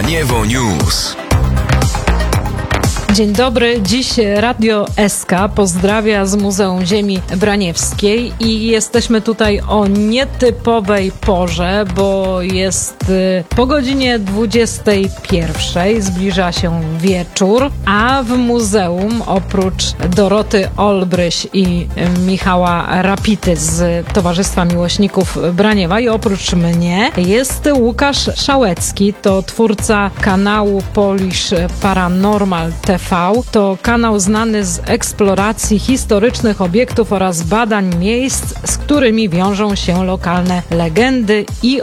Braniewo News. Dzień dobry, dziś Radio SK pozdrawia z Muzeum Ziemi Braniewskiej i jesteśmy tutaj o nietypowej porze, bo jest po godzinie 21, zbliża się wieczór, a w muzeum oprócz Doroty Olbryś i Michała Rapity z Towarzystwa Miłośników Braniewa i oprócz mnie jest Łukasz Szałecki, to twórca kanału Polish Paranormal TV. To kanał znany z eksploracji historycznych obiektów oraz badań miejsc, z którymi wiążą się lokalne legendy i